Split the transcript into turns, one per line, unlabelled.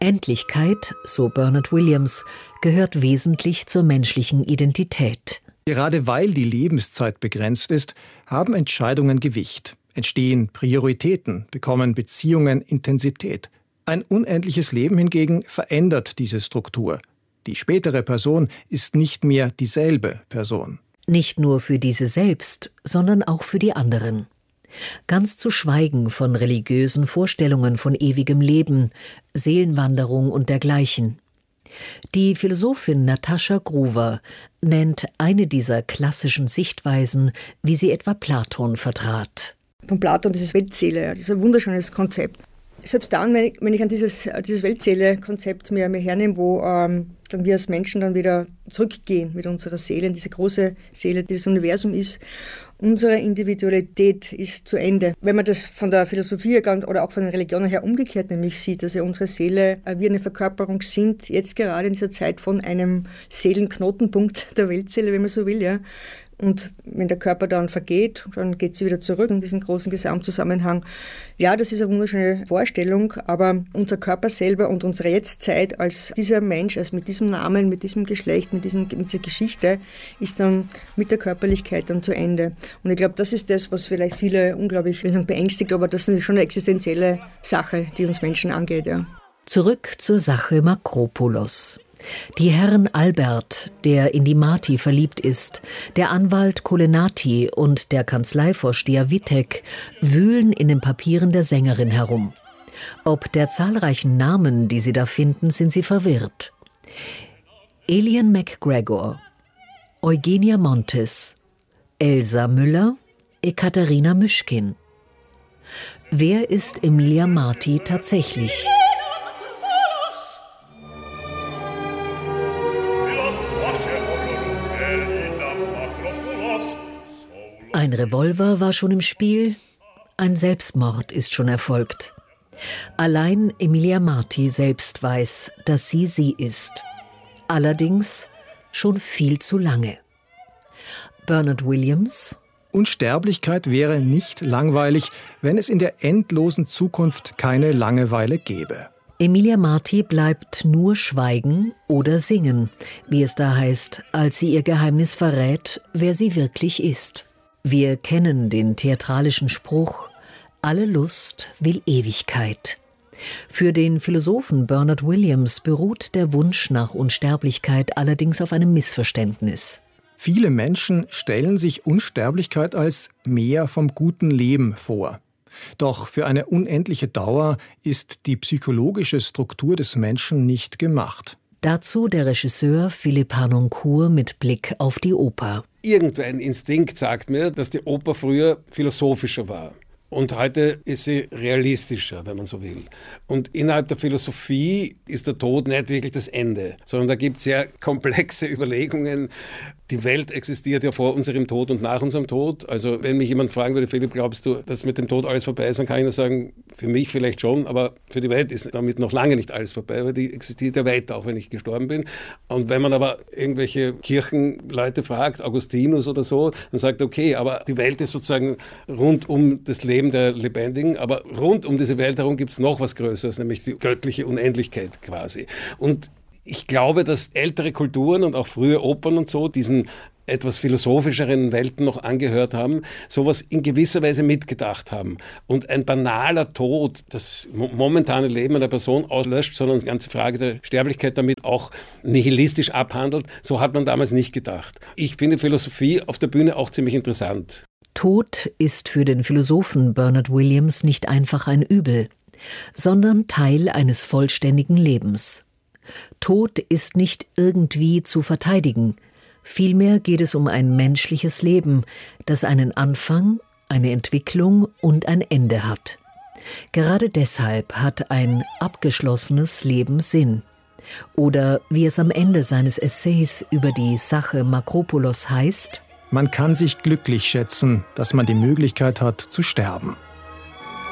Unendlichkeit, so Bernard Williams, gehört wesentlich zur menschlichen Identität.
Gerade weil die Lebenszeit begrenzt ist, haben Entscheidungen Gewicht, entstehen Prioritäten, bekommen Beziehungen Intensität. Ein unendliches Leben hingegen verändert diese Struktur. Die spätere Person ist nicht mehr dieselbe Person.
Nicht nur für diese selbst, sondern auch für die anderen. Ganz zu schweigen von religiösen Vorstellungen von ewigem Leben, Seelenwanderung und dergleichen. Die Philosophin Natascha Gruver nennt eine dieser klassischen Sichtweisen, wie sie etwa Platon vertrat.
Von Platon dieses Weltseele, das ist ein wunderschönes Konzept. Selbst dann, wenn ich an dieses Weltseele-Konzept mir hernehme, wo dann wir als Menschen dann wieder zurückgehen mit unserer Seele, in diese große Seele, die das Universum ist, unsere Individualität ist zu Ende. Wenn man das von der Philosophie oder auch von den Religionen her umgekehrt nämlich sieht, dass ja unsere Seele wie eine Verkörperung sind, jetzt gerade in dieser Zeit von einem Seelenknotenpunkt der Weltseele, wenn man so will, ja. Und wenn der Körper dann vergeht, dann geht sie wieder zurück in diesen großen Gesamtzusammenhang. Ja, das ist eine wunderschöne Vorstellung, aber unser Körper selber und unsere Jetztzeit als dieser Mensch, als mit diesem Namen, mit diesem Geschlecht, mit dieser Geschichte, ist dann mit der Körperlichkeit dann zu Ende. Und ich glaube, das ist das, was vielleicht viele unglaublich, ich will sagen, beängstigt, aber das ist schon eine existenzielle Sache, die uns Menschen angeht. Ja.
Zurück zur Sache Makropulos. Die Herren Albert, der in die Marti verliebt ist, der Anwalt Kolenati und der Kanzleivorsteher Wittek wühlen in den Papieren der Sängerin herum. Ob der zahlreichen Namen, die sie da finden, sind sie verwirrt. Elian McGregor, Eugenia Montes, Elsa Müller, Ekaterina Myschkin. Wer ist Emilia Marti tatsächlich? Ein Revolver war schon im Spiel, ein Selbstmord ist schon erfolgt. Allein Emilia Marti selbst weiß, dass sie ist. Allerdings schon viel zu lange. Bernard Williams:
Unsterblichkeit wäre nicht langweilig, wenn es in der endlosen Zukunft keine Langeweile gäbe.
Emilia Marti bleibt nur schweigen oder singen, wie es da heißt, als sie ihr Geheimnis verrät, wer sie wirklich ist. Wir kennen den theatralischen Spruch: Alle Lust will Ewigkeit. Für den Philosophen Bernard Williams beruht der Wunsch nach Unsterblichkeit allerdings auf einem Missverständnis.
Viele Menschen stellen sich Unsterblichkeit als mehr vom guten Leben vor. Doch für eine unendliche Dauer ist die psychologische Struktur des Menschen nicht gemacht.
Dazu der Regisseur Philippe Harnoncourt mit Blick auf die Oper.
Irgendein Instinkt sagt mir, dass die Oper früher philosophischer war. Und heute ist sie realistischer, wenn man so will. Und innerhalb der Philosophie ist der Tod nicht wirklich das Ende, sondern da gibt es sehr komplexe Überlegungen. Die Welt existiert ja vor unserem Tod und nach unserem Tod. Also wenn mich jemand fragen würde, Philipp, glaubst du, dass mit dem Tod alles vorbei ist, dann kann ich nur sagen, für mich vielleicht schon, aber für die Welt ist damit noch lange nicht alles vorbei, weil die existiert ja weiter, auch wenn ich gestorben bin. Und wenn man aber irgendwelche Kirchenleute fragt, Augustinus oder so, dann sagt er, okay, aber die Welt ist sozusagen rund um das Leben der Lebendigen, aber rund um diese Welt herum gibt es noch was Größeres, nämlich die göttliche Unendlichkeit quasi. Und ich glaube, dass ältere Kulturen und auch frühe Opern und so diesen etwas philosophischeren Welten noch angehört haben, sowas in gewisser Weise mitgedacht haben. Und ein banaler Tod, das momentane Leben einer Person auslöscht, sondern die ganze Frage der Sterblichkeit damit auch nihilistisch abhandelt, so hat man damals nicht gedacht. Ich finde Philosophie auf der Bühne auch ziemlich interessant.
Tod ist für den Philosophen Bernard Williams nicht einfach ein Übel, sondern Teil eines vollständigen Lebens. Tod ist nicht irgendwie zu verteidigen. Vielmehr geht es um ein menschliches Leben, das einen Anfang, eine Entwicklung und ein Ende hat. Gerade deshalb hat ein abgeschlossenes Leben Sinn. Oder wie es am Ende seines Essays über die Sache Makropulos heißt:
Man kann sich glücklich schätzen, dass man die Möglichkeit hat zu sterben.